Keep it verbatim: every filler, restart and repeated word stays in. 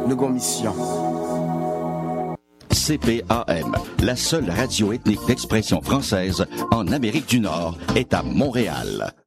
nous avons mission. C P A M, la seule radio ethnique d'expression française en Amérique du Nord, est à Montréal.